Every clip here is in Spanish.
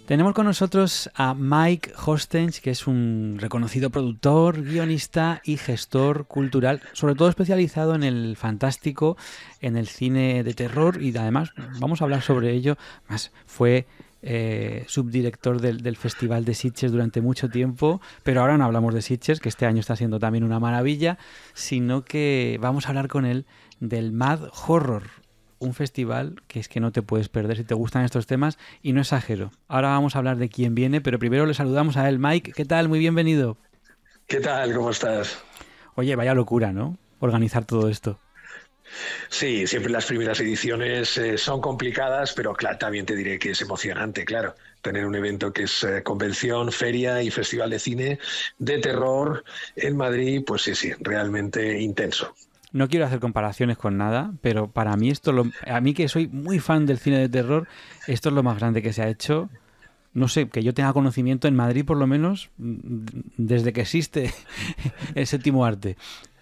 Tenemos con nosotros a Mike Hostens, que es un reconocido productor, guionista y gestor cultural, sobre todo especializado en el fantástico, en el cine de terror, y además vamos a hablar sobre ello. Más fue subdirector del Festival de Sitges durante mucho tiempo, pero ahora no hablamos de Sitges, que este año está siendo también una maravilla, sino que vamos a hablar con él del Mad Horror, un festival que es que no te puedes perder si te gustan estos temas, y no exagero. Ahora vamos a hablar de quién viene, pero primero le saludamos a él. Mike, ¿qué tal? Muy bienvenido. ¿Qué tal? ¿Cómo estás? Oye, vaya locura, ¿no? Organizar todo esto. Sí, siempre las primeras ediciones son complicadas, pero claro, también te diré que es emocionante, claro. Tener un evento que es convención, feria y festival de cine de terror en Madrid, pues sí, realmente intenso. No quiero hacer comparaciones con nada, pero para mí a mí que soy muy fan del cine de terror, esto es lo más grande que se ha hecho. No sé, que yo tenga conocimiento en Madrid por lo menos desde que existe el séptimo arte.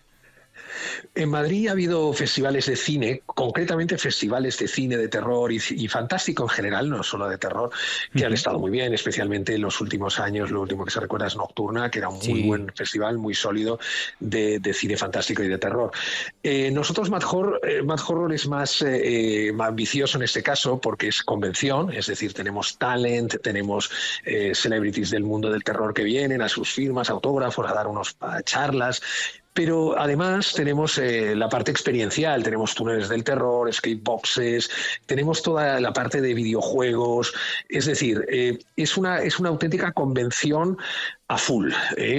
En Madrid ha habido festivales de cine, concretamente festivales de cine de terror y fantástico en general, no solo de terror, que han estado muy bien, especialmente en los últimos años. Lo último que se recuerda es Nocturna, que era un muy Sí. buen festival, muy sólido de cine fantástico y de terror. Nosotros Mad Horror es más ambicioso en este caso porque es convención, es decir, tenemos talent, tenemos celebrities del mundo del terror que vienen a sus firmas, autógrafos, a dar unos charlas. Pero además tenemos la parte experiencial, tenemos túneles del terror, escape boxes, tenemos toda la parte de videojuegos, es decir, es una auténtica convención a full,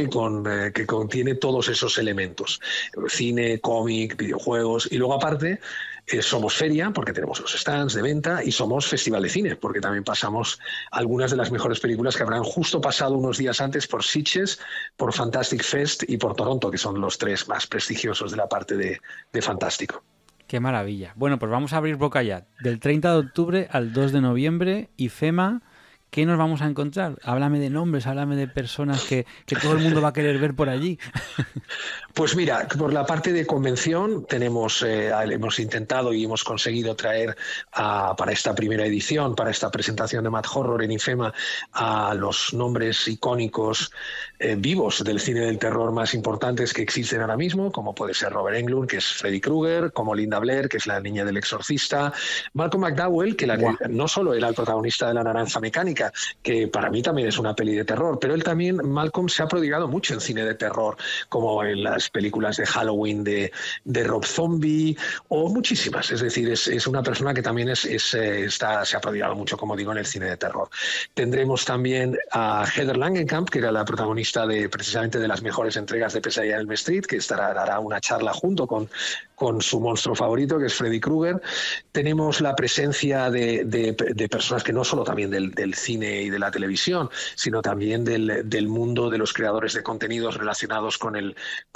que contiene todos esos elementos, cine, cómic, videojuegos, y luego aparte somos feria, porque tenemos los stands de venta, y somos festival de cine, porque también pasamos algunas de las mejores películas que habrán justo pasado unos días antes por Sitges, por Fantastic Fest y por Toronto, que son los tres más prestigiosos de la parte de Fantástico. Qué maravilla. Bueno, pues vamos a abrir boca ya. Del 30 de octubre al 2 de noviembre, IFEMA, ¿qué nos vamos a encontrar? Háblame de nombres, háblame de personas que todo el mundo va a querer ver por allí. Pues mira, por la parte de convención hemos intentado y hemos conseguido traer para esta primera edición, para esta presentación de Mad Horror en IFEMA, a los nombres icónicos vivos del cine del terror más importantes que existen ahora mismo, como puede ser Robert Englund, que es Freddy Krueger, como Linda Blair, que es la niña del exorcista, Malcolm McDowell, que Buah. no solo era el protagonista de La Naranja Mecánica, que para mí también es una peli de terror, pero él también, Malcolm, se ha prodigado mucho en cine de terror, como en las películas de Halloween de Rob Zombie, o muchísimas. Es decir, es una persona que también se ha prodigado mucho, como digo, en el cine de terror. Tendremos también a Heather Langenkamp, que era la protagonista precisamente de las mejores entregas de Pesadilla en Elm Street, que dará una charla junto con su monstruo favorito, que es Freddy Krueger. Tenemos la presencia de personas que no solo también del cine y de la televisión, sino también del mundo de los creadores de contenidos relacionados con el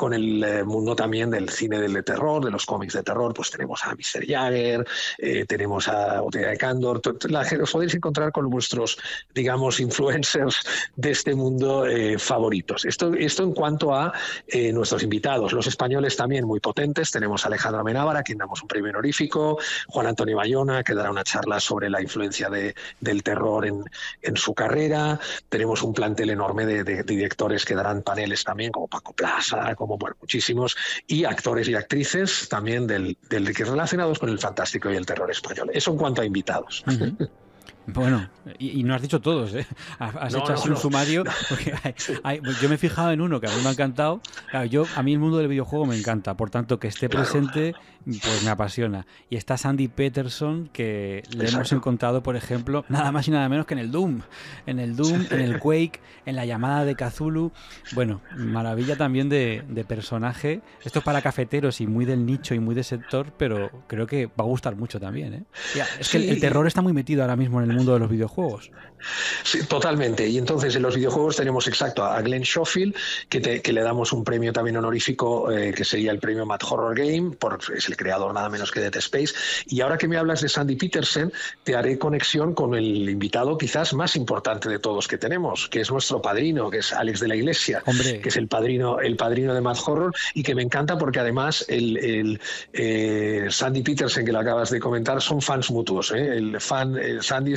mundo también del cine del terror, de los cómics de terror. Pues tenemos a Mr. Jagger, tenemos a Botella de Candor. Os podéis encontrar con vuestros, digamos, influencers de este mundo favoritos. Esto en cuanto a nuestros invitados. Los españoles también muy potentes. Tenemos a Alejandro Amenábar, a quien damos un premio honorífico, Juan Antonio Bayona, que dará una charla sobre la influencia del terror en su carrera. Tenemos un plantel enorme de directores que darán paneles también, como Paco Plaza, como bueno, muchísimos, y actores y actrices también que relacionados con el fantástico y el terror español. Eso en cuanto a invitados. Uh-huh. Bueno, y no has dicho todos, ¿eh? Has hecho así un sumario, no. porque yo me he fijado en uno que a mí me ha encantado. Claro, a mí el mundo del videojuego me encanta, por tanto que esté Claro. presente, pues me apasiona. Y está Sandy Peterson, que le hemos Exacto. encontrado, por ejemplo, nada más y nada menos que en el Doom. En el Doom, en el Quake, en la llamada de Cthulhu. Bueno, maravilla también de personaje. Esto es para cafeteros y muy del nicho y muy de sector, pero creo que va a gustar mucho también, ¿eh? Es que el terror está muy metido ahora mismo en el mundo de los videojuegos. Sí, totalmente. Y entonces en los videojuegos tenemos exacto a Glenn Schofield, que le damos un premio también honorífico, que sería el premio Mad Horror Game, es el creador nada menos que de Dead Space. Y ahora que me hablas de Sandy Peterson, te haré conexión con el invitado quizás más importante de todos que tenemos, que es nuestro padrino, que es Alex de la Iglesia, Hombre, que es el padrino de Mad Horror, y que me encanta porque además Sandy Peterson, que lo acabas de comentar, son fans mutuos. Sandy es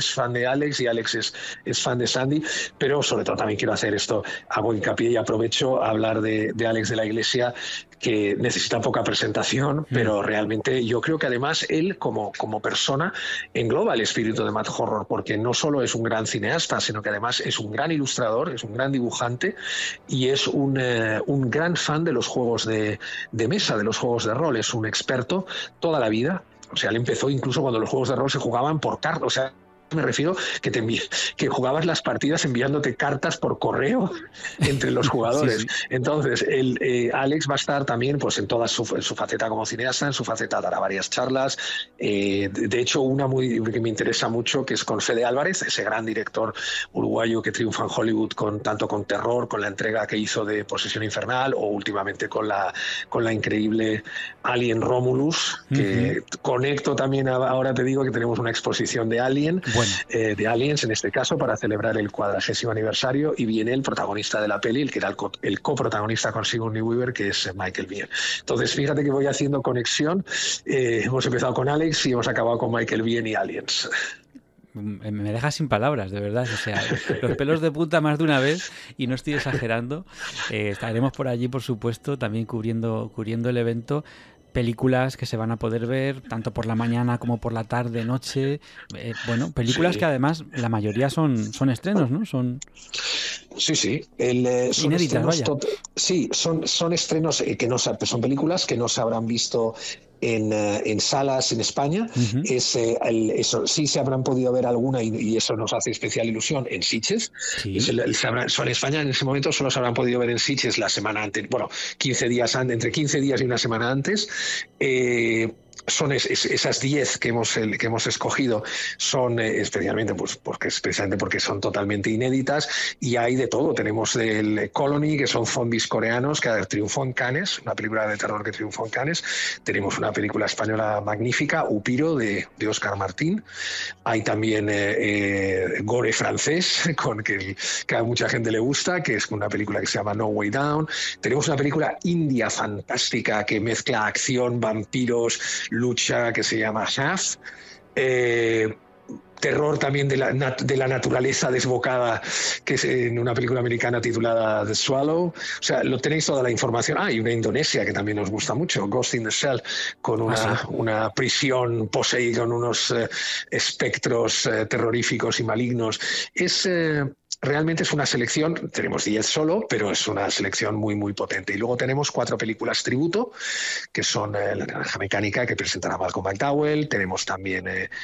es fan de Alex y Alex es fan de Sandy, pero sobre todo también quiero hacer esto, hago hincapié y aprovecho a hablar de Alex de la Iglesia, que necesita poca presentación, pero realmente yo creo que además él como persona engloba el espíritu de Mad Horror, porque no solo es un gran cineasta, sino que además es un gran ilustrador, es un gran dibujante y es un gran fan de los juegos de mesa, de los juegos de rol. Es un experto toda la vida. O sea, él empezó incluso cuando los juegos de rol se jugaban por cartas. O sea, me refiero que jugabas las partidas enviándote cartas por correo entre los jugadores. Sí, sí. Entonces, Alex va a estar también pues, en su faceta como cineasta, en su faceta dará varias charlas. De hecho, una que me interesa mucho, que es con Fede Álvarez, ese gran director uruguayo que triunfa en Hollywood tanto con terror, con la entrega que hizo de Posesión Infernal, o últimamente con la increíble Alien Romulus, que conecto también ahora te digo que tenemos una exposición de Alien. Bueno. De Aliens en este caso, para celebrar el 40º aniversario, y viene el protagonista de la peli, el que era el coprotagonista con Sigourney Weaver, que es Michael Biehn. Entonces fíjate que voy haciendo conexión, hemos empezado con Alex y hemos acabado con Michael Biehn y Aliens. Me dejas sin palabras, de verdad. O sea, los pelos de punta más de una vez, y no estoy exagerando. Estaremos por allí, por supuesto, también cubriendo el evento. Películas que se van a poder ver tanto por la mañana como por la tarde, noche. Bueno, películas que además la mayoría son estrenos, ¿no? Sí. Son inéditas, vaya. Sí, son estrenos que son películas que no se habrán visto en salas en España. Eso sí, se habrán podido ver alguna, y eso nos hace especial ilusión, en Sitges. Sí. En España en ese momento solo se habrán podido ver en Sitges la semana antes, bueno, 15 días antes, entre 15 días y una semana antes. Son esas 10 que hemos escogido, son especialmente porque son totalmente inéditas, y hay de todo. Tenemos el Colony, que son zombies coreanos, que triunfó en Cannes, una película de terror que triunfó en Cannes. Tenemos una película española magnífica, Upiro, de Óscar Martín. Hay también gore francés, que a mucha gente le gusta, que es una película que se llama No Way Down. Tenemos una película india fantástica que mezcla acción, vampiros, lucha, que se llama Shaft. Terror también de la naturaleza desbocada, que es en una película americana titulada The Swallow. O sea, lo tenéis toda la información. Y una Indonesia que también nos gusta mucho, Ghost in the Shell, con una prisión poseída con unos espectros terroríficos y malignos. Realmente es una selección, tenemos 10 solo, pero es una selección muy, muy potente. Y luego tenemos 4 películas tributo, que son La Naranja Mecánica, que presentará Malcolm McDowell. Tenemos también...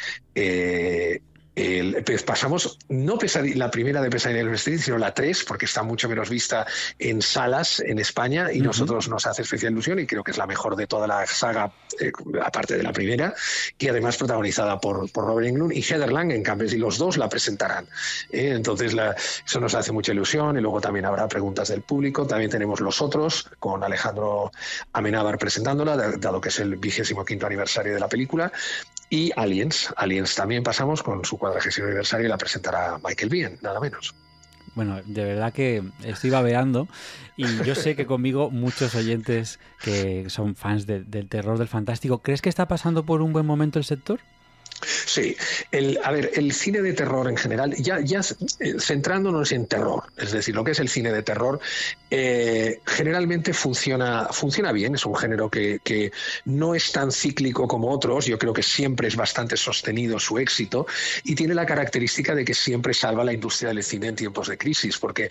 pasamos, no la primera de Pesadilla en Elm Street, sino la 3, porque está mucho menos vista en salas en España, y nosotros nos hace especial ilusión, y creo que es la mejor de toda la saga, aparte de la primera, y además protagonizada por Robert Englund y Heather Langenkamp, y los dos la presentarán. Entonces eso nos hace mucha ilusión, y luego también habrá preguntas del público. También tenemos Los Otros, con Alejandro Amenábar presentándola, dado que es el 25º aniversario de la película. Y Aliens también pasamos con su 40º aniversario, y la presentará Michael Biehn, nada menos. Bueno, de verdad que estoy babeando, y yo sé que conmigo muchos oyentes que son fans del terror, del fantástico. ¿Crees que está pasando por un buen momento el sector? Sí, el cine de terror en general, ya centrándonos en terror, es decir, lo que es el cine de terror, generalmente funciona bien. Es un género que no es tan cíclico como otros. Yo creo que siempre es bastante sostenido su éxito, y tiene la característica de que siempre salva la industria del cine en tiempos de crisis, porque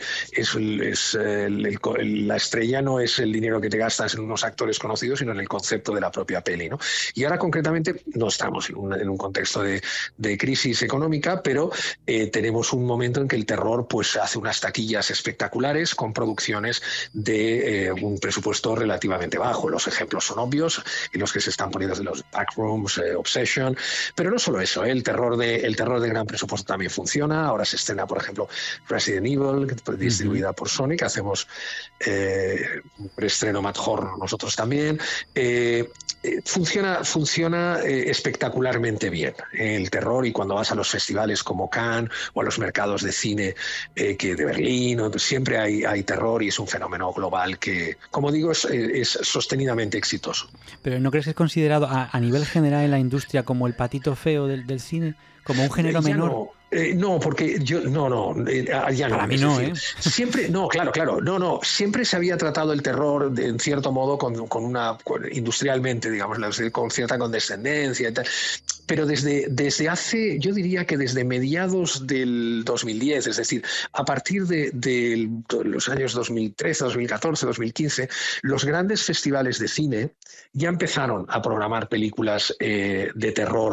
la estrella no es el dinero que te gastas en unos actores conocidos, sino en el concepto de la propia peli, ¿no? Y ahora concretamente no estamos en un contexto de crisis económica, pero tenemos un momento en que el terror pues hace unas taquillas espectaculares, con producciones de un presupuesto relativamente bajo. Los ejemplos son obvios, y los que se están poniendo de los Backrooms, Obsession, pero no solo eso, el terror de gran presupuesto también funciona. Ahora se estrena, por ejemplo, Resident Evil, distribuida por Sony, que hacemos un preestreno Mad Horror nosotros también. Funciona espectacularmente bien el terror, y cuando vas a los festivales como Cannes o a los mercados de cine que de Berlín, siempre hay terror, y es un fenómeno global que, como digo, es sostenidamente exitoso. ¿Pero no crees que es considerado a nivel general en la industria como el patito feo del cine? ¿Como un género menor? No. No, porque yo ya no. Para mí Es no, decir, ¿eh? siempre, no, claro, no, siempre se había tratado el terror en cierto modo industrialmente, digamos, con cierta condescendencia y tal. Pero desde hace, yo diría que desde mediados del 2010, es decir, a partir de los años 2013, 2014, 2015, los grandes festivales de cine ya empezaron a programar películas de terror